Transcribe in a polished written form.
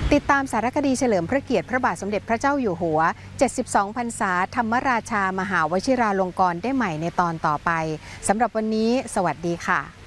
ติดตามสารคดีเฉลิมพระเกียรติพระบาทสมเด็จพระเจ้าอยู่หัว 72 พรรษาธรรมราชามหาวชิราลงกรณ์ได้ใหม่ในตอนต่อไปสำหรับวันนี้สวัสดีค่ะ